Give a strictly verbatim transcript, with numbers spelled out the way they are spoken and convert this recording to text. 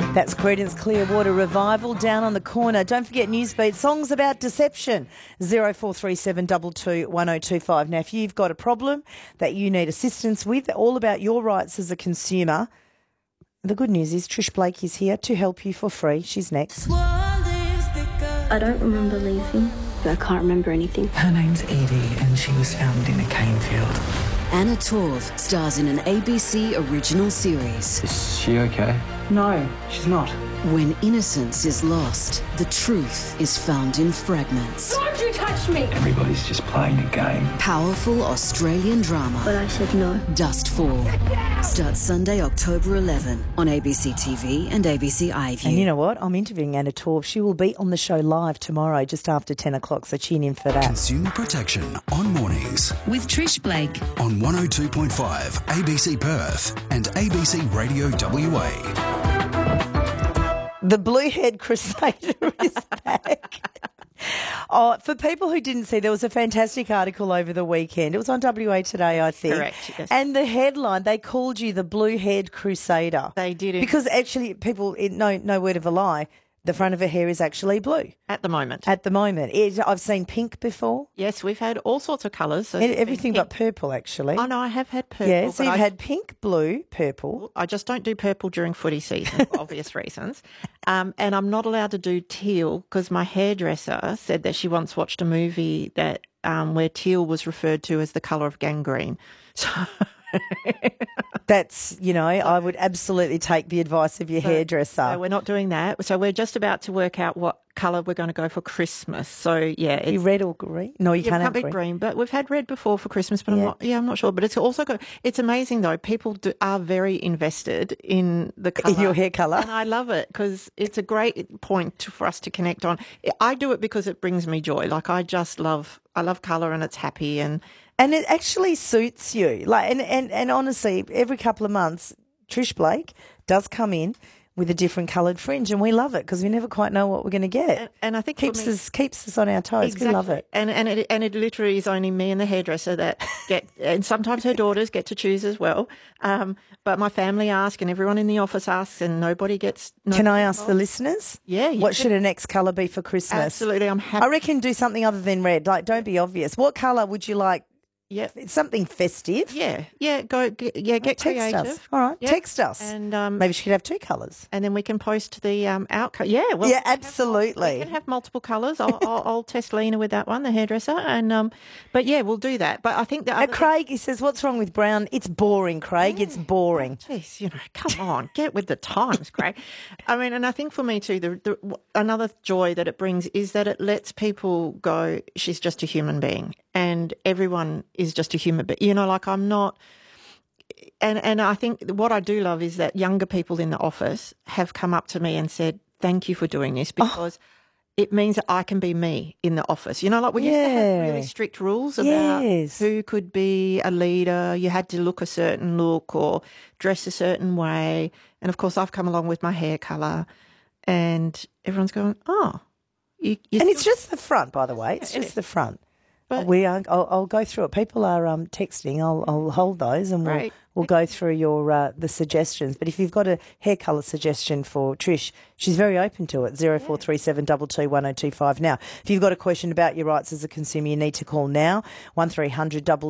That's Creedence Clearwater Revival down on the corner. Don't forget Newsbeat, songs about deception, zero four three seven two two one zero two five. Now, if you've got a problem that you need assistance with, all about your rights as a consumer, the good news is Trish Blake is here to help you for free. She's next. I don't remember leaving. I can't remember anything. Her name's Edie and she was found in a cane field. Anna Torv stars in an A B C original series. Is she okay? No, she's not. When innocence is lost, the truth is found in fragments. Don't you touch me! Everybody's just playing a game. Powerful Australian drama. But I said no. Dustfall. Starts Sunday, October eleventh on A B C T V and A B C iView. And you know what? I'm interviewing Anna Torv. She will be on the show live tomorrow just after ten o'clock, so tune in for that. Consumer Protection on mornings with Trish Blake on one oh two point five A B C Perth and A B C Radio W A. The Blue-Haired Crusader is back. Oh, for people who didn't see, there was a fantastic article over the weekend. It was on W A Today, I think. Correct, yes. And the headline, they called you the Blue-Haired Crusader. They did it. Because actually, people, it, no, no word of a lie, the front of her hair is actually blue. At the moment. At the moment. It, I've seen pink before. Yes, we've had all sorts of colours. So And everything but purple, actually. Oh, no, I have had purple. Yeah, so but you've I, had pink, blue, purple. I just don't do purple during footy season for obvious reasons. Um, and I'm not allowed to do teal because my hairdresser said that she once watched a movie that um, where teal was referred to as the colour of gangrene. So... That's, you know, I would absolutely take the advice of your So, hairdresser. So we're not doing that. So we're just about to work out what colour we're going to go for Christmas. So, yeah. Are you red or green? No, you Yeah, can't it have can't be green. green, but we've had red before for Christmas, but Yeah. I'm not, yeah, I'm not sure. But it's also got, it's amazing though. People do, are very invested in the colour. In your hair colour. And I love it because it's a great point to, for us to connect on. I do it because it brings me joy. Like I just love, I love colour and it's happy and, And it actually suits you. Like, and, and, and honestly, every couple of months, Trish Blake does come in with a different coloured fringe, and we love it because we never quite know what we're going to get. and, and I think for keeps me- us keeps us on our toes. We love it. And and it and it literally is only me and the hairdresser that get, and sometimes her daughters get to choose as well. Um, but my family ask, and everyone in the office asks, and nobody gets. Nobody Can I ask the involved. listeners? Yeah, you What can. should a next colour be for Christmas? Absolutely, I'm happy. I reckon do something other than red. Like, don't be obvious. What colour would you like? Yeah, It's something festive. yeah, yeah. Go, get, yeah, get Text creative. us. All right, Yeah. text us. and um, Maybe she could have two colours. and then we can post the um outcome. Yeah, well, Yeah, we can have- absolutely. We can have multiple colours. I'll, I'll, I'll test Lena with that one, the hairdresser, and um, but yeah, we'll do that. But I think that Uh, Craig, he says, what's wrong with brown? It's boring, Craig. It's boring. Jeez, you know, come on, get with the times, Craig. I mean, and I think for me too, the, the another joy that it brings is that it lets people go, she's just a human being, and everyone is just a human being. You know, like I'm not. And and I think what I do love is that younger people in the office have come up to me and said, "Thank you for doing this," because it means that I can be me in the office. You know, like we used to have really Yeah. strict rules about Yes. who could be a leader. You had to look a certain look or dress a certain way. And of course, I've come along with my hair colour, and everyone's going, "Oh, you." you And it's still-" just the front, by the way. It's Yeah, just the front. But- we are. I'll, I'll go through it. People are um, texting. I'll, I'll hold those, and we'll Right. we'll go through your uh, the suggestions. But if you've got a hair colour suggestion for Trish, she's very open to it. Zero four three seven double two one zero two five. Now, if you've got a question about your rights as a consumer, you need to call now one three hundred double